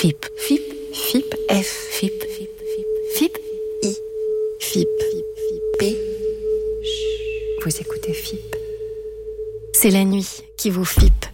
FIP. FIP. FIP. F. FIP. FIP. FIP. I. FIP. P. Vous écoutez FIP. C'est la nuit qui vous FIP.